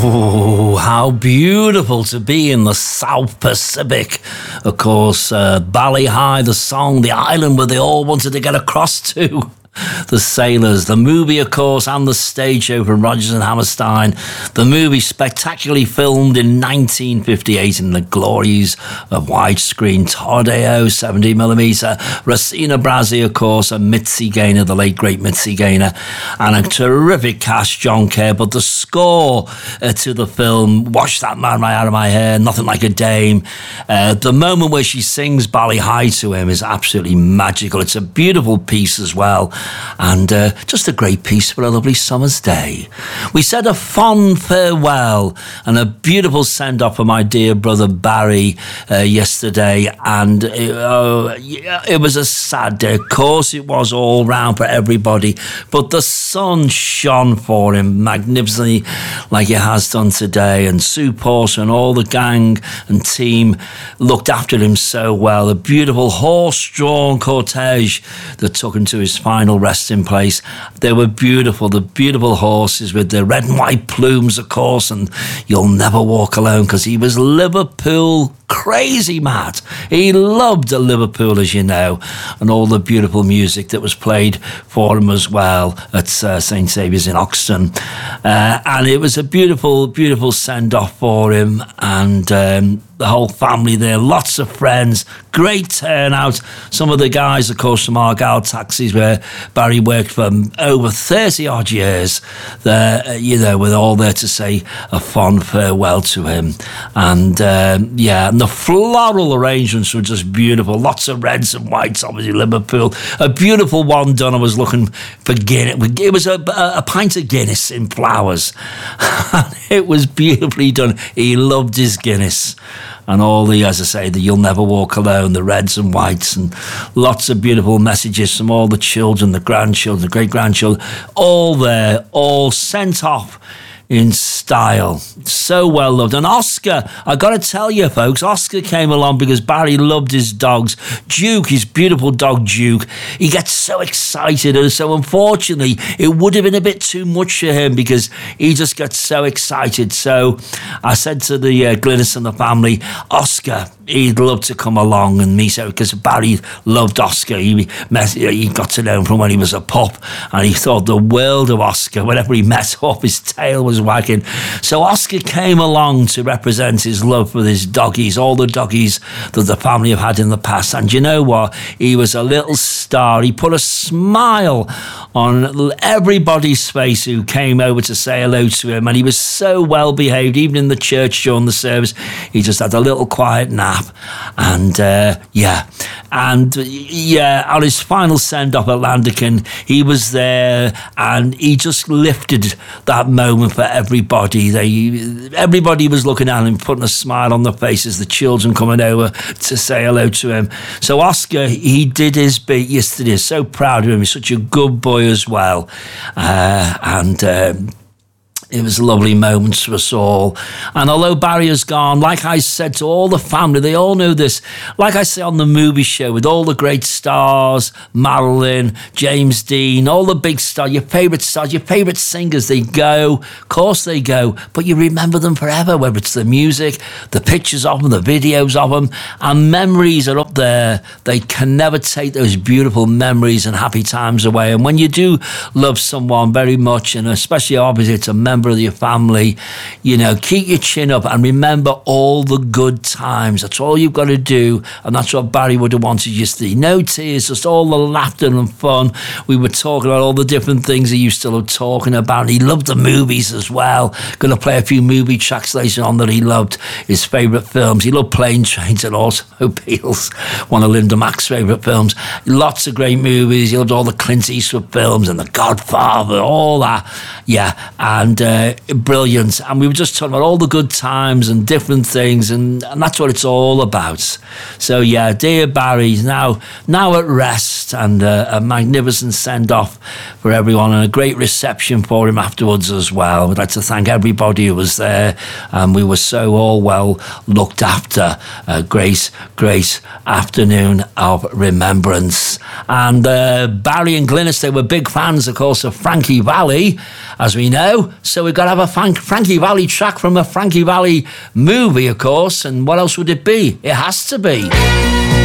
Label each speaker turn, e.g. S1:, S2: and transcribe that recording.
S1: Oh, how beautiful to be in the South Pacific. Of course, Bali High, the song, the island where they all wanted to get across to. The Sailors, the movie, of course, and the stage show from Rodgers and Hammerstein. The movie spectacularly filmed in 1958 in the glories of widescreen Tardeo 70mm. Rosina Brazzi, of course, and Mitzi Gaynor, the late great Mitzi Gaynor, and a terrific cast, John Kerr. But the score to the film, Wash That Man Right Out of My Hair, Nothing Like a Dame. The moment where she sings Bali High to him is absolutely magical. It's a beautiful piece as well. And just a great piece for a lovely summer's day. We said a fond farewell and a beautiful send-off for my dear brother Barry yesterday, and it was a sad day. Of course it was all round for everybody, but the sun shone for him magnificently like it has done today, and Sue Porter and all the gang and team looked after him so well. A beautiful horse-drawn cortege that took him to his final resting place. They were beautiful, the beautiful horses with the red and white plumes, of course, and You'll Never Walk Alone, because he was Liverpool crazy mad. He loved Liverpool, as you know, and all the beautiful music that was played for him as well at St Saviour's in Oxton. And it was a beautiful, beautiful send-off for him, and the whole family there, lots of friends, great turnout. Some of the guys, of course, from Argyle Taxis, where Barry worked for over 30 odd years, were all there to say a fond farewell to him. And and the floral arrangements were just beautiful. Lots of reds and whites, obviously Liverpool. A beautiful one done. I was looking for Guinness. It was a pint of Guinness in flowers. It was beautifully done. He loved his Guinness. And all the, as I say, the You'll Never Walk Alone, the reds and whites, and lots of beautiful messages from all the children, the grandchildren, the great-grandchildren, all there, all sent off in style. So well loved. And Oscar, I got to tell you, folks, Oscar came along because Barry loved his dogs. Duke, his beautiful dog Duke, he gets so excited. And so unfortunately, it would have been a bit too much for him because he just gets so excited. So I said to the Glynis and the family, Oscar, he'd love to come along and meet her, because Barry loved Oscar. He got to know him from when he was a pup, and he thought the world of Oscar. Whenever he met up, his tail was wagging. So Oscar came along to represent his love for his doggies, all the doggies that the family have had in the past. And you know what? He was a little star. He put a smile on everybody's face who came over to say hello to him, and he was so well behaved. Even in the church during the service, he just had a little quiet nap. And on his final send-off at Landican, he was there, and he just lifted that moment for everybody. Everybody was looking at him, putting a smile on their faces, the children coming over to say hello to him. So Oscar, he did his bit yesterday. So proud of him. He's such a good boy as well. It was lovely moments for us all. And although Barry has gone, like I said to all the family, they all know this, like I say on the movie show, with all the great stars, Marilyn, James Dean, all the big stars, your favourite singers, they go, of course they go, but you remember them forever, whether it's the music, the pictures of them, the videos of them, and memories are up there. They can never take those beautiful memories and happy times away. And when you do love someone very much, and especially obviously it's a member of your family, keep your chin up and remember all the good times. That's all you've got to do, and that's what Barry would have wanted you to see. No tears, just all the laughter and fun. We were talking about all the different things he used to love talking about. He loved the movies as well. Going to play a few movie tracks later on that he loved, his favourite films. He loved Plane, Trains and Automobiles, one of Linda Mack's favourite films. Lots of great movies. He loved all the Clint Eastwood films and The Godfather, all that. And brilliant. And we were just talking about all the good times and different things, and that's what it's all about. So dear Barry's now at rest, and a magnificent send-off for everyone, and a great reception for him afterwards as well. We'd like to thank everybody who was there, and we were so all well looked after. A great afternoon of remembrance. And Barry and Glynis, they were big fans, of course, of Frankie Valli, as we know. So so we've got to have a Frankie Valli track from a Frankie Valli movie, of course. And what else would it be? It has to be